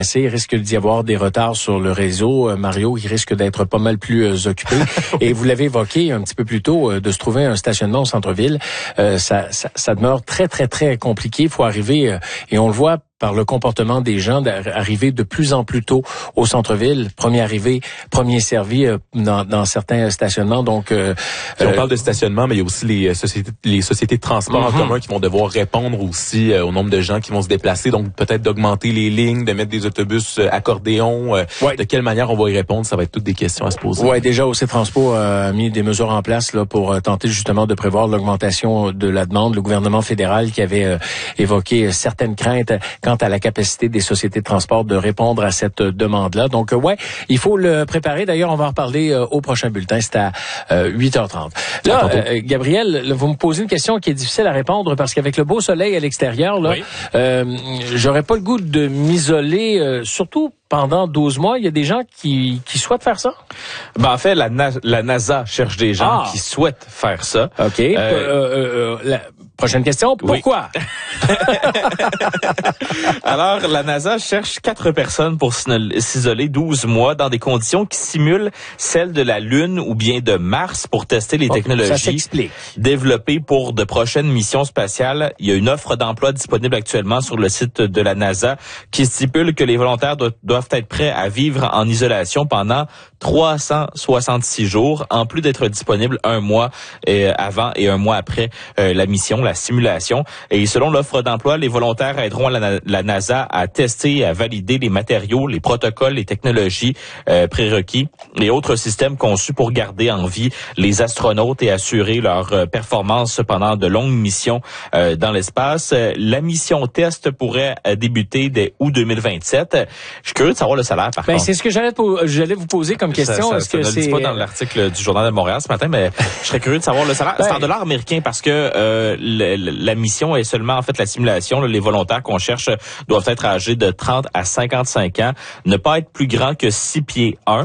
Il risque d'y avoir des retards sur le réseau. Mario, il risque d'être pas mal plus occupé. Et vous l'avez évoqué un petit peu plus tôt, de se trouver un stationnement au centre-ville, ça demeure très, très, très compliqué. Il faut arriver, et on le voit par le comportement des gens, d'arriver de plus en plus tôt au centre-ville. Premier arrivé, premier servi dans certains stationnements. Donc, on parle de stationnement, mais il y a aussi les sociétés de transport en commun qui vont devoir répondre aussi au nombre de gens qui vont se déplacer. Donc, peut-être d'augmenter les lignes, de mettre des autobus accordéons. De quelle manière on va y répondre? Ça va être toutes des questions à se poser. Oui, déjà, OC Transpo a mis des mesures en place là pour tenter justement de prévoir l'augmentation de la demande. Le gouvernement fédéral qui avait évoqué certaines craintes quant à la capacité des sociétés de transport de répondre à cette demande-là. Donc, il faut le préparer. D'ailleurs, on va en reparler au prochain bulletin. C'est à 8h30. Là, Gabriel, vous me posez une question qui est difficile à répondre parce qu'avec le beau soleil à l'extérieur, là, j'aurais pas le goût de m'isoler, surtout pendant 12 mois. Il y a des gens qui souhaitent faire ça? En fait, la NASA cherche des gens qui souhaitent faire ça. OK. Prochaine question. Pourquoi? Oui. Alors, la NASA cherche 4 personnes pour s'isoler 12 mois dans des conditions qui simulent celles de la Lune ou bien de Mars pour tester les technologies développées pour de prochaines missions spatiales. Il y a une offre d'emploi disponible actuellement sur le site de la NASA qui stipule que les volontaires doivent être prêts à vivre en isolation pendant 366 jours, en plus d'être disponibles un mois avant et un mois après la mission, la simulation. Et selon l'offre d'emploi, les volontaires aideront la NASA à tester et à valider les matériaux, les protocoles, les technologies prérequis et autres systèmes conçus pour garder en vie les astronautes et assurer leur performance pendant de longues missions dans l'espace. La mission test pourrait débuter dès août 2027. Je suis curieux de savoir le salaire, par contre. C'est ce que j'allais vous poser comme question. Est-ce que c'est pas dans l'article du Journal de Montréal ce matin, mais je serais curieux de savoir le salaire. C'est en dollars américains parce que la mission est seulement en fait la simulation. Là, les volontaires qu'on cherche doivent être âgés de 30 à 55 ans, ne pas être plus grands que 6 pieds 1.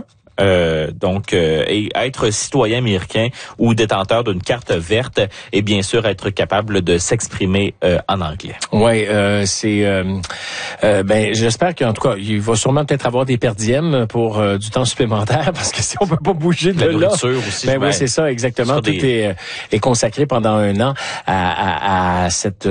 Et être citoyen américain ou détenteur d'une carte verte et bien sûr être capable de s'exprimer en anglais. Oui, j'espère qu'en tout cas, il va sûrement peut-être avoir des perdièmes pour du temps supplémentaire parce que si on peut pas bouger de la là. nourriture aussi. Oui, c'est ça, exactement. Tout est consacré pendant un an à cette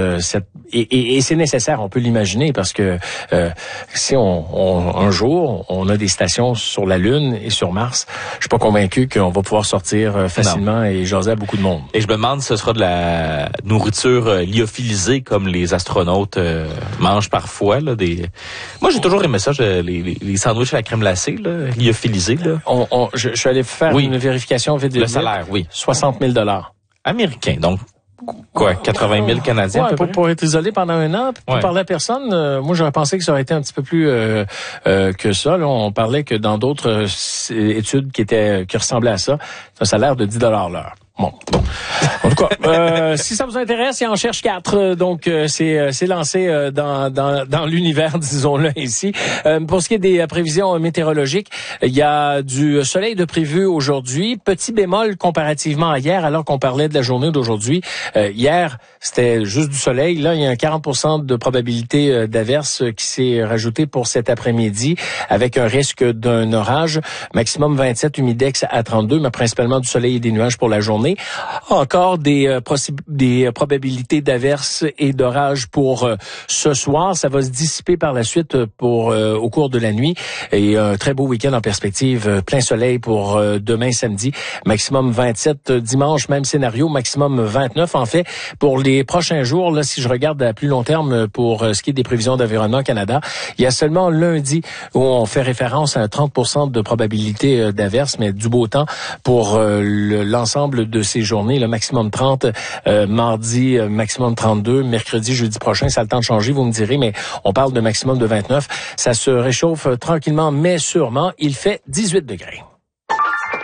et c'est nécessaire, on peut l'imaginer parce que si un jour on a des stations sur la Lune et sur Mars, je suis pas convaincu qu'on va pouvoir sortir facilement et jaser à beaucoup de monde. Et je me demande si ce sera de la nourriture lyophilisée comme les astronautes mangent parfois. Là, Moi, j'ai toujours aimé ça, les sandwichs à la crème glacée, lyophilisés. Là. Je suis allé faire une vérification vite. Le salaire, 60 000 $. Américain, donc. Quoi, 80 000 Canadiens à peu près? Pour être isolé pendant un an, pour parler à personne, moi j'aurais pensé que ça aurait été un petit peu plus que ça. Là, on parlait que dans d'autres études qui ressemblaient à ça, c'est un salaire de 10 $ l'heure. Bon. En tout cas, si ça vous intéresse, il en cherche 4. Donc, c'est lancé dans l'univers, disons-le ici. Pour ce qui est des prévisions météorologiques, il y a du soleil de prévu aujourd'hui. Petit bémol comparativement à hier, alors qu'on parlait de la journée d'aujourd'hui. Hier, c'était juste du soleil. Là, il y a un 40% de probabilité d'averse qui s'est rajouté pour cet après-midi, avec un risque d'un orage. Maximum 27, humidex à 32, mais principalement du soleil et des nuages pour la journée. Encore des probabilités d'averses et d'orages pour ce soir. Ça va se dissiper par la suite au cours de la nuit. Et un très beau week-end en perspective. Plein soleil pour demain samedi. Maximum 27. Dimanche, même scénario. Maximum 29. En fait, pour les prochains jours, là, si je regarde à plus long terme pour ce qui est des prévisions d'Environnement Canada, il y a seulement lundi où on fait référence à 30% de probabilité d'averses, mais du beau temps pour l'ensemble de ces journées, le maximum 30, mardi, maximum 32, mercredi, jeudi prochain, ça a le temps de changer, vous me direz, mais on parle de maximum de 29. Ça se réchauffe tranquillement, mais sûrement. Il fait 18 degrés.